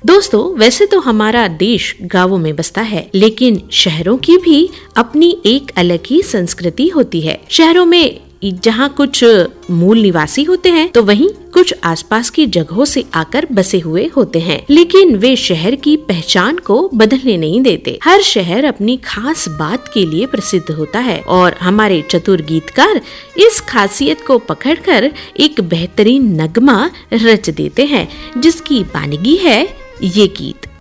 दोस्तों, वैसे तो हमारा देश गांवों में बसता है, लेकिन शहरों की भी अपनी एक अलग ही संस्कृति होती है। शहरों में जहाँ कुछ मूल निवासी होते हैं तो वहीं कुछ आसपास की जगहों से आकर बसे हुए होते हैं, लेकिन वे शहर की पहचान को बदलने नहीं देते। हर शहर अपनी खास बात के लिए प्रसिद्ध होता है और हमारे चतुर गीतकार इस खासियत को पकड़कर एक बेहतरीन नगमा रच देते हैं, जिसकी वानगी है ये गीत।